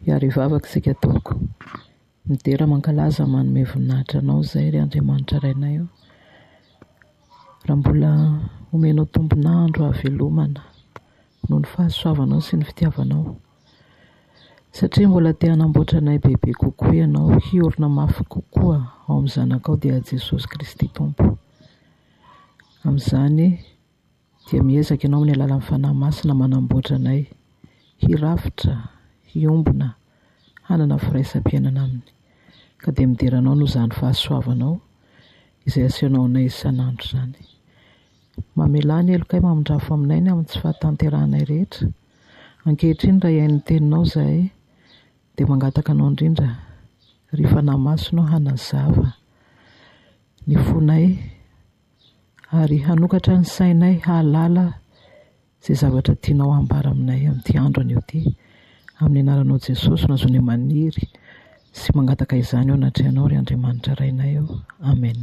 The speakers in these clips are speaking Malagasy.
Iary vavaka isika taoko. Midera mankalaza manome voninahitra anao izay ry Andriamanitra rainay io. Raha mbola omenao tombonandro havelomana noho ny fahasoavanao sy ny fitiavanao. Satria mbola te hanamboatra anay bebe kokoa ianao, hiorina mafy kokoa ao amin'ny zanakao dia Jesosy Kristy Tompo. Amin'izany dia miezaka ianao amin'ny alalan'ny fanahy masina manamboatra anay, hirafitra, hiombona, hanana firaisam-piainana aminy. Ka dia mideranao noho izany fahasoavanao izay asehonao anay isan'andro izany. Mamelany elokay mamondrafo aminay ny amin'ny tsy fahatanteranay rehetra. Ankehitriny raha iain'ny teninao izahay dia mangataka anao indrindra ry fanahy masina hanazava ny fonay ary hanokatra ny sainay hahalala izay zavatra tianao hambara aminay amin'ity andro anio ity. Amin'ny anaranao Jesosy no azonay maniry sy mangataka izany ao anatrehanao ry Andriamanitra rainay eo. Amen.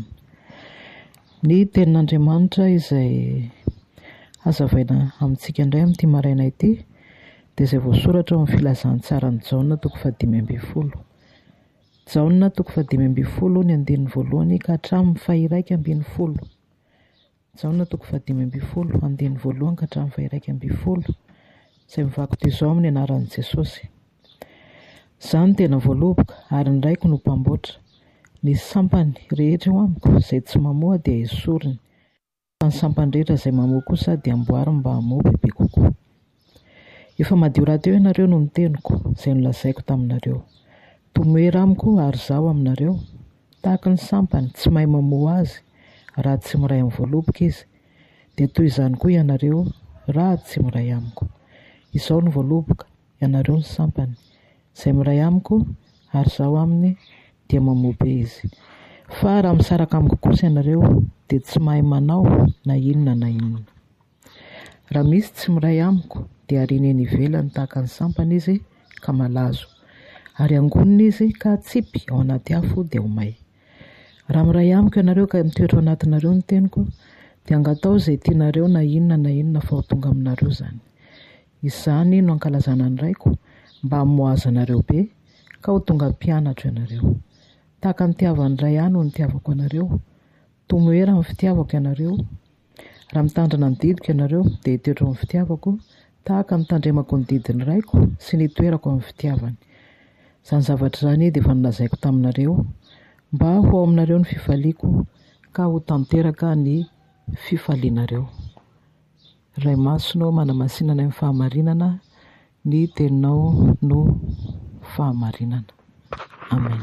Ny tenin'Andriamanitra izay hazavaina amintsika indray amin'ity maraina ity dia izay voasoratra ao amin'ny filazantsara ny Jaona 5:20. Jaona 5:20 ny andinin'ny voalohany ka hatramin'ny 1:20. Jaona 5:20 andinin'ny voalohany ka hatramin'ny 1:20 izay mivaky toy izao amin'ny anaran'i Jesosy. Izaho no tena voaloboka ary ny raiko no mpamboatra. Ny sampany rehetra eo amiko izay tsy mamoha dia esoriny. Fa ny sampany rehetra izay mamoha kosa dia amboariny mba hamoha bebe kokoa. Efa madio rahateo ianareo no niteniko izay nolazaiko taminareo. Tomoera amiko ary izaho aminareo. Tahaka ny sampany tsy mahay mamoha azy raha tsy miray amin'ny voaloboka izy. Dia toy izany koa ianareo raha tsy miray amiko. Izaho no voaloboka, ianareo ny sampany. Izay miray amiko ary izaho aminy dia mamoha be izy. Fa raha misaraka amiko kosa ianareo dia tsy mahay manao na inona na inona. Raha misy tsy miray amiko dia ariana eny ivelany tahaka ny sampany izy ka malazo, ary angonina izy ka atsipy ao anaty afo dia ho may. Raha miray amiko ianareo ka mitoetra ao anatinareo ny teniko dia angatao izay tianareo na inona fa ho tonga aminareo izany. Izany no ankalazana ny raiko mba hamoaza anareo be ka ho tonga mpianatra ianareo. Tahaka ny tiavan'ny ray ahy no ny tiavako anareo. Tomoera amin'ny fitiavako ianareo. Raha mitandrina ny didiko ianareo dia hitoetra amin'ny fitiavako tahaka ny tandremako ny didin'ny raiko sy ny toerako amin'ny fitiavany. Izany zavatra izany dia efa nolazaiko taminareo mba ho ao aminareo ny fifaliako ka ho tanteraka ny fifalianareo. Ray masino manamasinana amin'ny fahamarinana, ny teninao no fahamarinana. Amen.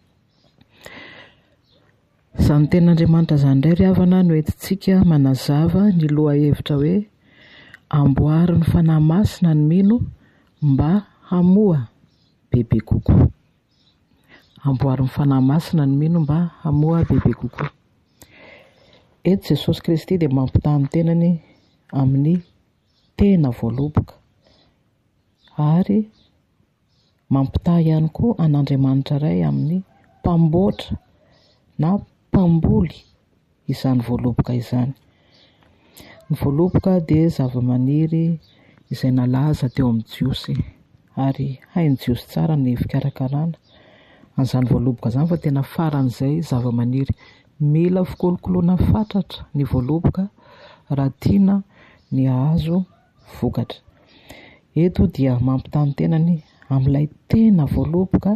Izany tenin'Andriamanitra izany indray ry havana no entintsika manazava ny loha hevitra hoe amboary ny fanahy masina ny mino mba hamoha bebe kokoa. Amboary ny fanahy masina ny mino mba hamoha bebe kokoa. Eto Jesosy Kristy dia mampitaha ny tenany amin'ny tena voaloboka ary mampitaha ihany koa an'Andriamanitra iray amin'ny mpamboatra na mpamboly izany voaloboka izany. Ny voaloboka dia zava-maniry izay nalaza teo amin'ny jiosy ary hain'ny jiosy tsara ny fikarakarana an'izany voaloboka izany, fa tena faran'izay zava-maniry. Mila fikolokoloana fatratra ny voaloboka raha tiana ny hahazo vokatra. Eto dia mampitaha ny tenany amin'ilay tena voaloboka